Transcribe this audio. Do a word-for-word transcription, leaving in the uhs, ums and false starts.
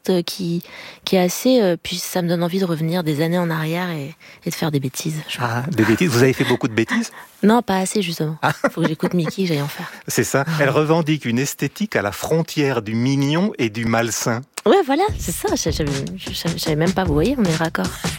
euh, qui, qui est assez... Euh, puis ça me donne envie de revenir des années en arrière et, et de faire des bêtises. Ah, des bêtises. Vous avez fait beaucoup de bêtises ? Non, pas assez, justement. Ah. Faut que j'écoute Mickey, j'aille en faire. C'est ça. Elle revendique une esthétique à la frontière du mignon et du malsain. Ouais, voilà, c'est ça. Je, je, je, je savais même pas, vous voyez, on est raccord.